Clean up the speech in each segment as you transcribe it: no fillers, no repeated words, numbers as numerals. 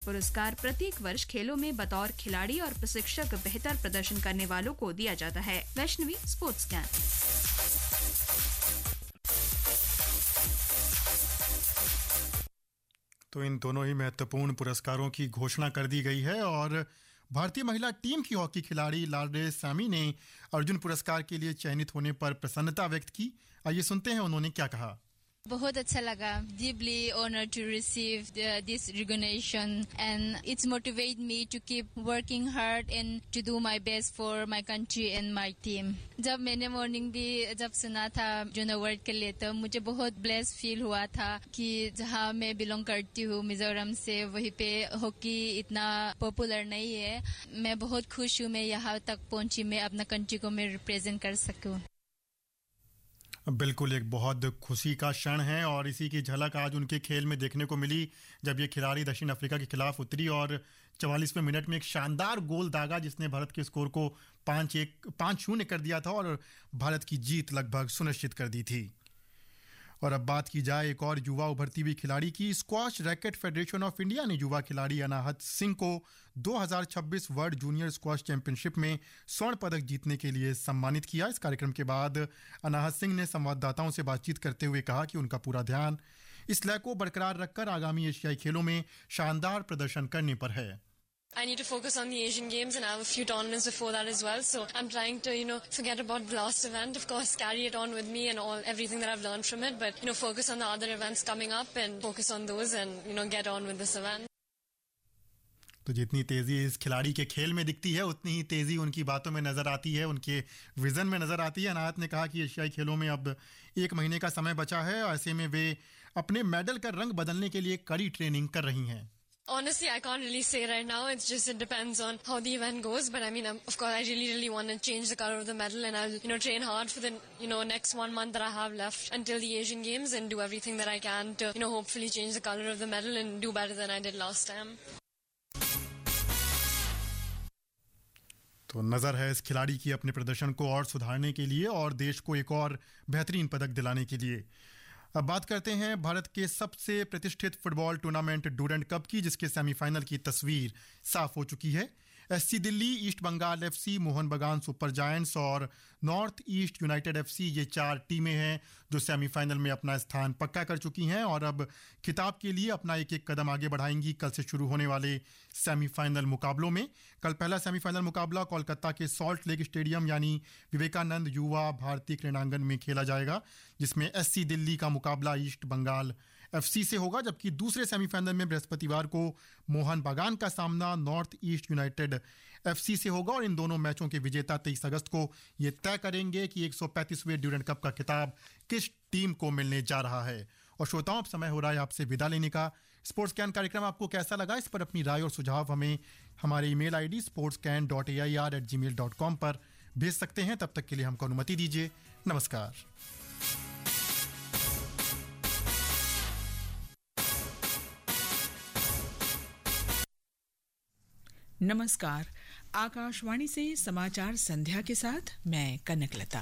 पुरस्कार प्रत्येक वर्ष खेलों में बतौर खिलाड़ी और प्रशिक्षक बेहतर प्रदर्शन करने वालों को दिया जाता है। Vaishnavi, sports scan. तो इन दोनों ही महत्वपूर्ण पुरस्कारों की घोषणा कर दी गई है और भारतीय महिला टीम की हॉकी खिलाड़ी लाडे सैमी ने अर्जुन पुरस्कार के लिए चयनित होने पर प्रसन्नता व्यक्त की। आइए सुनते हैं उन्होंने क्या कहा। बहुत अच्छा लगा। Deeply honored to receive this recognition and it's motivate me to keep working hard and to do my best for my country and my team. जब मैंने मॉर्निंग भी जब सुना था अर्जुन अवार्ड के लिए तो मुझे बहुत ब्लेस्ड फील हुआ था कि जहाँ मैं बिलोंग करती हूँ मिजोरम से, वहीं पे हॉकी इतना पॉपुलर नहीं है। मैं बहुत खुश हूँ मैं यहाँ तक पहुँची, मैं अपना कंट्री को मैं रिप्रेजेंट कर सकूँ। बिल्कुल एक बहुत खुशी का क्षण है और इसी की झलक आज उनके खेल में देखने को मिली जब ये खिलाड़ी दक्षिण अफ्रीका के खिलाफ उतरी और 44वें मिनट में एक शानदार गोल दागा जिसने भारत के स्कोर को 5-0 कर दिया था और भारत की जीत लगभग सुनिश्चित कर दी थी। और अब बात की जाए एक और युवा उभरती हुई खिलाड़ी की। Squash racket federation of India ने युवा खिलाड़ी अनाहत सिंह को 2026 वर्ल्ड जूनियर स्क्वॉश चैंपियनशिप में स्वर्ण पदक जीतने के लिए सम्मानित किया। इस कार्यक्रम के बाद अनाहत सिंह ने संवाददाताओं से बातचीत करते हुए कहा कि उनका पूरा ध्यान इस लय को बरकरार रखकर आगामी एशियाई खेलों में शानदार प्रदर्शन करने पर है। I need to focus on the Asian Games and I have a few tournaments before that as well. So I'm trying to, forget about the last event. Of course, carry it on with me and everything that I've learned from it. But, focus on the other events coming up and focus on those and, get on with this event. तो जितनी तेजी इस खिलाड़ी के खेल में दिखती है उतनी ही तेजी उनकी बातों में नजर आती है, उनके विजन में नजर आती है। अनाहत ने कहा कि एशियाई खेलों में अब 1 महीने का समय बचा है और ऐसे में वे अपने मेडल का रंग बदलने के लिए कड़ी ट्रेनिंग कर रही हैं। Honestly, I can't really say right now. It depends on how the event goes. But I mean, of course, I really want to change the color of the medal and I'll, train hard for the, next 1 month that I have left until the Asian Games and do everything that I can to, hopefully change the color of the medal and do better than I did last time. तो नजर है इस खिलाड़ी की अपने प्रदर्शन को और सुधारने के लिए और देश को एक और बेहतरीन पदक दिलाने के लिए। अब बात करते हैं भारत के सबसे प्रतिष्ठित फुटबॉल टूर्नामेंट डूरंड कप की, जिसके सेमीफाइनल की तस्वीर साफ हो चुकी है। SC Delhi, east Bengal FC, Mohan बगान सुपर जायंट्स और नॉर्थ ईस्ट यूनाइटेड एफसी ये 4 टीमें हैं जो सेमीफाइनल में अपना स्थान पक्का कर चुकी हैं और अब खिताब के लिए अपना एक कदम आगे बढ़ाएंगी कल से शुरू होने वाले सेमीफाइनल मुकाबलों में। कल पहला सेमीफाइनल मुकाबला कोलकाता के सॉल्ट लेक स्टेडियम यानी विवेकानंद युवा भारती क्रीड़ांगन में खेला जाएगा, जिसमें एससी दिल्ली का मुकाबला ईस्ट बंगाल एफसी से होगा, जबकि दूसरे सेमीफाइनल में बृहस्पतिवार को मोहन बगान का सामना नॉर्थ ईस्ट यूनाइटेड एफसी से होगा और इन दोनों मैचों के विजेता 23 अगस्त को ये तय करेंगे कि 135वें ड्यूरंड कप का खिताब किस टीम को मिलने जा रहा है। और श्रोताओं, अब समय हो रहा है आपसे विदा लेने का। स्पोर्ट्स कैन कार्यक्रम आपको कैसा लगा, इस पर अपनी राय और सुझाव हमें हमारे ईमेल आईडी sportscan.air@gmail.com पर भेज सकते हैं। तब तक के लिए हमको अनुमति दीजिए। नमस्कार। नमस्कार। आकाशवाणी से समाचार संध्या के साथ मैं कनकलता।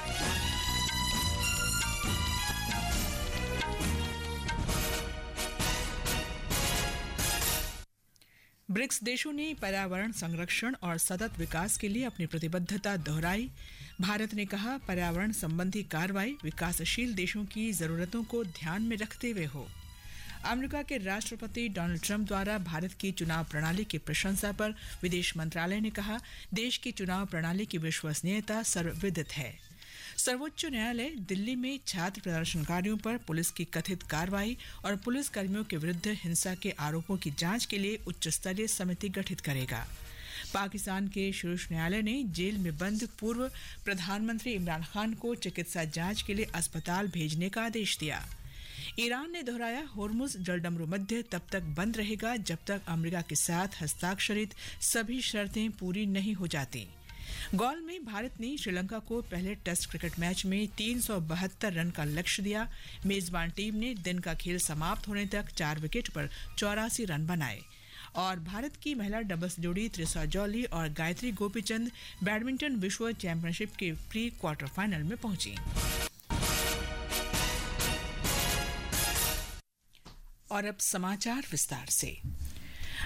ब्रिक्स देशों ने पर्यावरण संरक्षण और सतत विकास के लिए अपनी प्रतिबद्धता दोहराई। भारत ने कहा, पर्यावरण संबंधी कार्रवाई विकासशील देशों की जरूरतों को ध्यान में रखते हुए हो। अमेरिका के राष्ट्रपति डोनाल्ड ट्रंप द्वारा भारत की चुनाव प्रणाली की प्रशंसा पर विदेश मंत्रालय ने कहा, देश की चुनाव प्रणाली की विश्वसनीयता सर्वविदित है। सर्वोच्च न्यायालय दिल्ली में छात्र प्रदर्शनकारियों पर पुलिस की कथित कार्रवाई और पुलिस कर्मियों के विरुद्ध हिंसा के आरोपों की जांच के लिए उच्च स्तरीय समिति गठित करेगा। पाकिस्तान के शीर्ष न्यायालय ने जेल में बंद पूर्व प्रधानमंत्री इमरान खान को चिकित्सा जांच के लिए अस्पताल भेजने का आदेश दिया। ईरान ने दोहराया, होर्मुज जलडमरू मध्य तब तक बंद रहेगा जब तक अमेरिका के साथ हस्ताक्षरित सभी शर्तें पूरी नहीं हो जाती। गॉल में भारत ने श्रीलंका को पहले टेस्ट क्रिकेट मैच में 372 रन का लक्ष्य दिया। मेजबान टीम ने दिन का खेल समाप्त होने तक 4 विकेट पर 84 रन बनाए। और भारत की महिला डबल्स जोड़ी त्रिशा जॉली और गायत्री गोपीचंद बैडमिंटन विश्व चैंपियनशिप के प्री क्वार्टर फाइनल में पहुंची। और अब समाचार विस्तार से।